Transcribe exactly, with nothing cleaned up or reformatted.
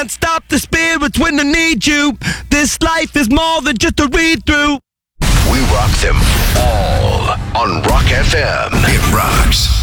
can't stop the spirits when they need you. This life is more than just a read-through. We rock them all on Rock F M. It rocks.